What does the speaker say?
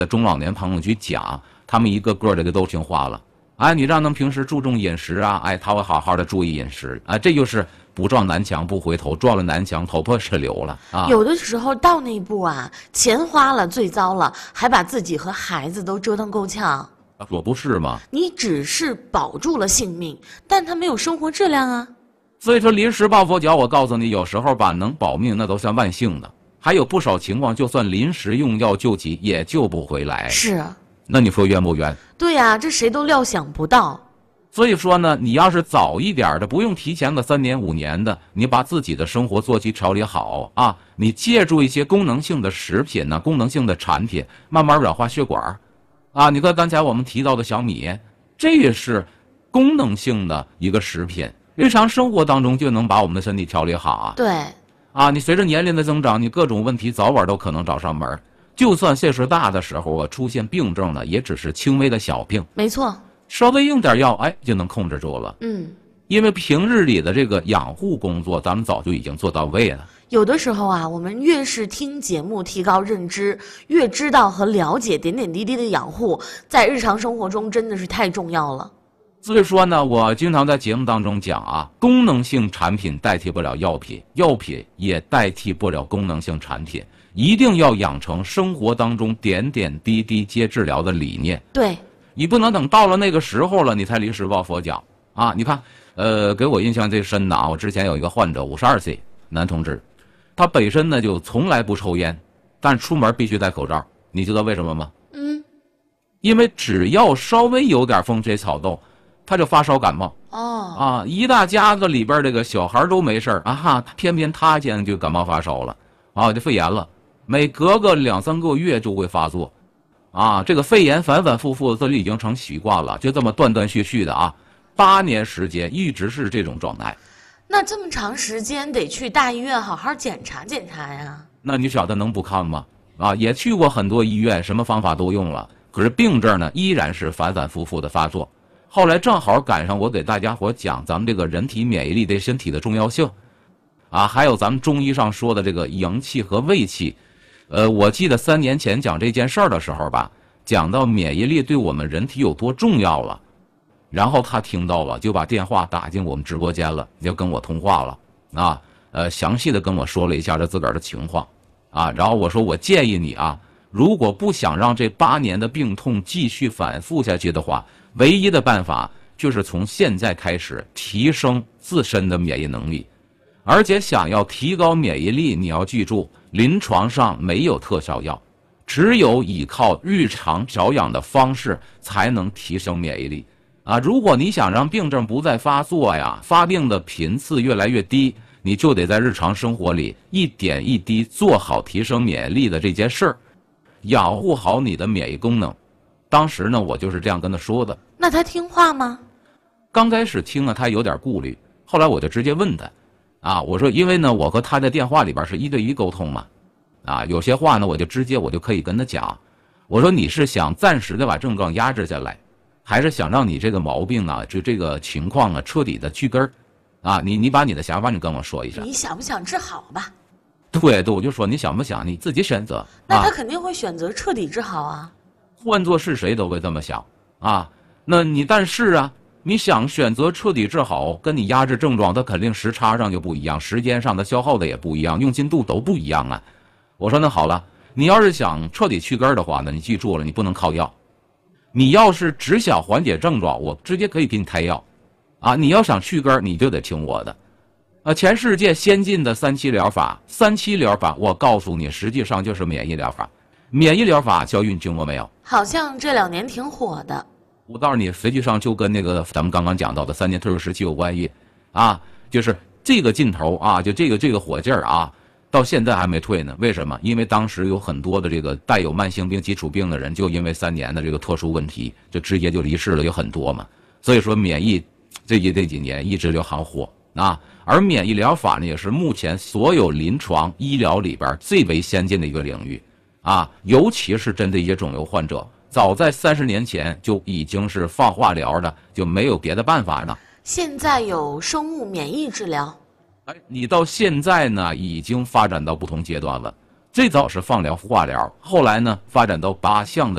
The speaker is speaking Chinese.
中老年朋友去讲，他们一个个的都听话了。哎，你让他们平时注重饮食啊，哎，他会好好的注意饮食啊，这就是不撞南墙不回头，撞了南墙头破血流了啊。 有的时候到那一步啊，钱花了最糟了，还把自己和孩子都折腾够呛。 我不是吗？ 你只是保住了性命，但他没有生活质量啊。 所以说临时抱佛脚，我告诉你，有时候吧，能保命那都算万幸的，还有不少情况，就算临时用药救急，也救不回来。 是。 那你说冤不冤？ 对呀，这谁都料想不到。 所以说呢，你要是早一点的，不用提前个3年5年的，你把自己的生活作息调理好啊，你借助一些功能性的食品呢，功能性的产品，慢慢软化血管啊。你看刚才我们提到的小米，这也是功能性的一个食品，日常生活当中就能把我们的身体调理好啊。 对。 啊，你随着年龄的增长，你各种问题早晚都可能找上门。就算岁数大的时候啊，出现病症呢，也只是轻微的小病。 没错。 稍微用点药，哎，就能控制住了。因为平日里的这个养护工作，咱们早就已经做到位了。 有的时候啊，我们越是听节目提高认知，越知道和了解点点滴滴的养护，在日常生活中真的是太重要了。 所以说呢，我经常在节目当中讲啊，功能性产品代替不了药品，药品也代替不了功能性产品，一定要养成生活当中点点滴滴皆治疗的理念。 对。 你不能等到了那个时候了，你才临时抱佛脚啊！你看，给我印象最深的啊，我之前有一个患者，52岁男同志，他本身呢就从来不抽烟，但出门必须戴口罩。你知道为什么吗？因为只要稍微有点风吹草动，他就发烧感冒。一大家子里边这个小孩都没事啊，偏偏他现在就感冒发烧了啊，就肺炎了，每隔个2、3个月就会发作。这个肺炎反反复复，这里已经成习惯了，就这么断断续续的啊，8年时间一直是这种状态。 那这么长时间得去大医院好好检查检查呀。 那你晓得能不看吗？也去过很多医院，什么方法都用了，可是病症呢依然是反反复复的发作。后来正好赶上我给大家伙讲咱们这个人体免疫力对身体的重要性，还有咱们中医上说的这个营气和胃气。我记得3年前讲这件事儿的时候吧，讲到免疫力对我们人体有多重要了，然后他听到了，就把电话打进我们直播间了，就跟我通话了详细的跟我说了一下他自个儿的情况然后我说我建议你如果不想让这8年的病痛继续反复下去的话，唯一的办法就是从现在开始提升自身的免疫能力，而且想要提高免疫力，你要记住，临床上没有特效药，只有依靠日常调养的方式才能提升免疫力如果你想让病症不再发作发病的频次越来越低，你就得在日常生活里一点一滴做好提升免疫力的这件事儿，养护好你的免疫功能。当时呢，我就是这样跟他说的。 那他听话吗？ 刚开始听他有点顾虑，后来我就直接问他我说因为呢我和他在电话里边是1对1沟通嘛有些话呢我就可以跟他讲，我说你是想暂时的把症状压制下来，还是想让你这个毛病就这个情况彻底的去根儿你把你的想法你跟我说一下， 你想不想治好吧？ 对，我就说你想不想你自己选择。 那他肯定会选择彻底治好啊。 换做是谁都会这么想那你但是你想选择彻底治好，跟你压制症状，它肯定时差上就不一样，时间上的消耗的也不一样，用心度都不一样我说那好了，你要是想彻底去根的话呢，你记住了，你不能靠药。你要是只想缓解症状，我直接可以给你开药你要想去根，你就得听我的全世界先进的3期疗法，3期疗法我告诉你，实际上就是免疫疗法。免疫疗法叫运听过没有？ 好像这2年挺火的。 我告诉你，实际上就跟那个咱们刚刚讲到的3年特殊时期有关系就是这个劲头就这个火劲儿到现在还没退呢。为什么？因为当时有很多的这个带有慢性病基础病的人，就因为3年的这个特殊问题，就直接就离世了，有很多嘛。所以说免疫这几年一直就很火而免疫疗法呢，也是目前所有临床医疗里边最为先进的一个领域尤其是针对一些肿瘤患者，早在30年前就已经是放化疗的，就没有别的办法了。 现在有生物免疫治疗， 你到现在呢已经发展到不同阶段了。最早是放疗、化疗，后来呢发展到8项的